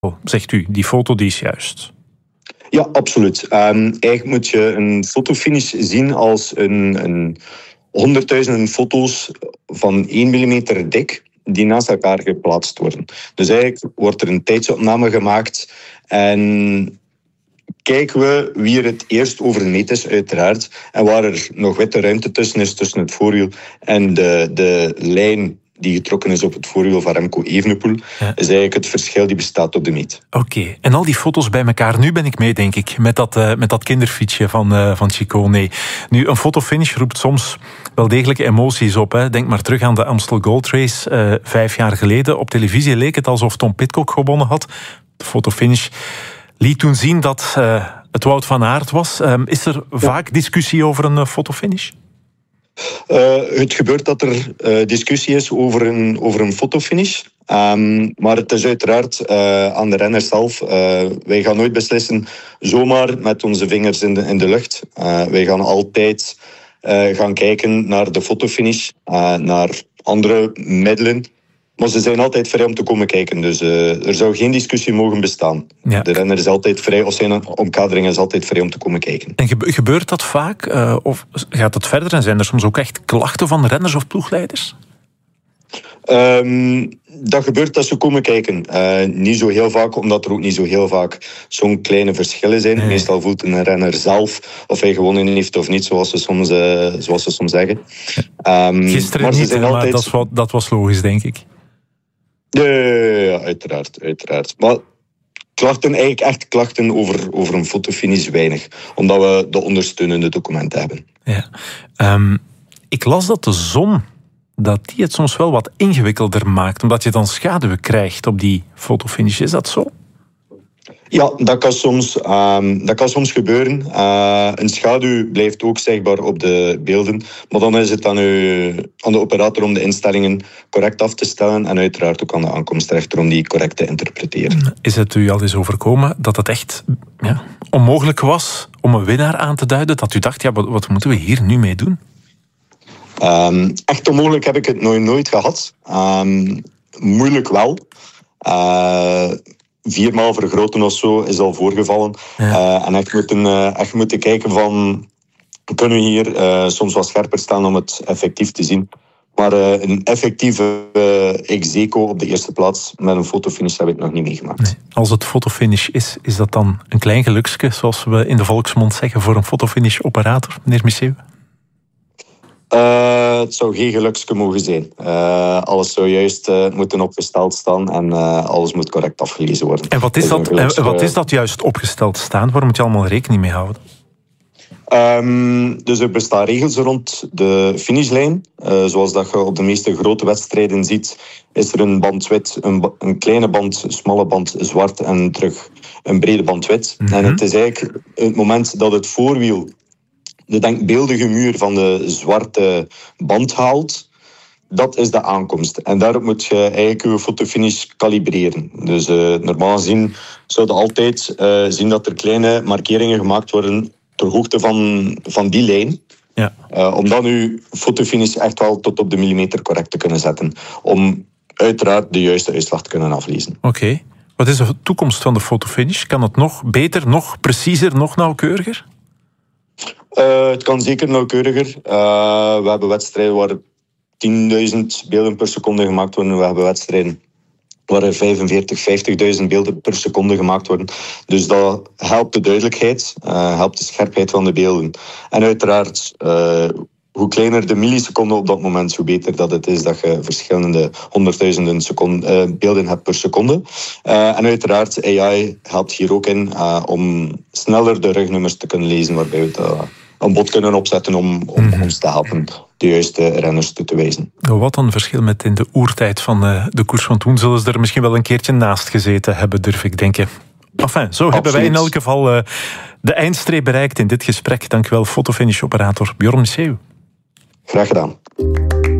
zegt u, die foto die is juist. Ja, absoluut. Eigenlijk moet je een fotofinish zien als een 100.000 foto's van 1 millimeter dik die naast elkaar geplaatst worden. Dus eigenlijk wordt er een tijdsopname gemaakt en kijken we wie er het eerst over een meet is, uiteraard. En waar er nog witte ruimte tussen is, tussen het voorwiel en de lijn die getrokken is op het voorwiel van Remco Evenepoel, is eigenlijk het verschil die bestaat op de meet. Oké. En al die foto's bij elkaar. Nu ben ik mee, denk ik, met dat kinderfietsje van Ciccone. Nu, een fotofinish roept soms wel degelijke emoties op. Hè. Denk maar terug aan de Amstel Gold Race 5 jaar geleden. Op televisie leek het alsof Tom Pidcock gewonnen had. De fotofinish liet toen zien dat het Wout van Aert was. Is er vaak discussie over een fotofinish? Het gebeurt dat er discussie is over een fotofinish. Maar het is uiteraard aan de renner zelf. Wij gaan nooit beslissen zomaar met onze vingers in de lucht. Wij gaan altijd gaan kijken naar de fotofinish, naar andere middelen. Maar ze zijn altijd vrij om te komen kijken. Dus er zou geen discussie mogen bestaan. Ja. De renner is altijd vrij, of zijn omkadering is altijd vrij om te komen kijken. En gebeurt dat vaak? Of gaat het verder? En zijn er soms ook echt klachten van renners of ploegleiders? Dat gebeurt dat ze komen kijken. Niet zo heel vaak, omdat er ook niet zo heel vaak zo'n kleine verschillen zijn. Nee. Meestal voelt een renner zelf of hij gewonnen heeft of niet, zoals ze soms zeggen. Gisteren maar niet, altijd... maar dat was logisch, denk ik. Ja, uiteraard. Maar klachten over een fotofinish weinig. Omdat we de ondersteunende documenten hebben. Ja. Ik las dat de zon die het soms wel wat ingewikkelder maakt. Omdat je dan schaduwen krijgt op die fotofinish. Is dat zo? Ja, dat kan soms gebeuren. Een schaduw blijft ook zichtbaar op de beelden. Maar dan is het aan de operator om de instellingen correct af te stellen. En uiteraard ook aan de aankomstrechter om die correct te interpreteren. Is het u al eens overkomen dat het echt onmogelijk was om een winnaar aan te duiden? Dat u dacht, wat moeten we hier nu mee doen? Echt onmogelijk heb ik het nooit gehad. Moeilijk wel. 4 maal vergroten of zo is al voorgevallen. Ja. En echt moeten kijken van... Kunnen we hier soms wat scherper staan om het effectief te zien. Maar een effectieve ex-aequo op de eerste plaats met een fotofinish heb ik nog niet meegemaakt. Nee. Als het fotofinish is dat dan een klein geluksje, zoals we in de volksmond zeggen, voor een fotofinish-operator, meneer Misseu? Het zou geen geluksje mogen zijn. Alles zou juist moeten opgesteld staan en alles moet correct afgelezen worden. En wat is dat juist opgesteld staan? Waar moet je allemaal rekening mee houden? Dus er bestaan regels rond de finishlijn. Zoals dat je op de meeste grote wedstrijden ziet, is er een band wit, een kleine band, een smalle band zwart en terug een brede band wit. Mm-hmm. En het is eigenlijk het moment dat het voorwiel de denkbeeldige muur van de zwarte band haalt, dat is de aankomst. En daarop moet je eigenlijk je fotofinish kalibreren. Dus normaal gezien zou je altijd zien dat er kleine markeringen gemaakt worden ter hoogte van die lijn. Ja. Om dan je fotofinish echt wel tot op de millimeter correct te kunnen zetten. Om uiteraard de juiste uitslag te kunnen aflezen. Oké. Wat is de toekomst van de fotofinish? Kan het nog beter, nog preciezer, nog nauwkeuriger? Het kan zeker nauwkeuriger. We hebben wedstrijden waar 10.000 beelden per seconde gemaakt worden. We hebben wedstrijden waar er 45.000, 50.000 beelden per seconde gemaakt worden. Dus dat helpt de duidelijkheid, helpt de scherpheid van de beelden. En uiteraard, hoe kleiner de milliseconde op dat moment, hoe beter dat het is dat je verschillende 100.000 beelden hebt per seconde. En uiteraard, AI helpt hier ook in om sneller de rugnummers te kunnen lezen, waarbij we een bot kunnen opzetten om ons te helpen de juiste renners te wijzen. Wat een verschil met in de oertijd van de koers van toen. Zullen ze er misschien wel een keertje naast gezeten hebben, durf ik denken. Enfin, zo hebben wij in elk geval de eindstreep bereikt in dit gesprek. Dank u wel, fotofinish-operator Bjorn Misseu. Graag gedaan.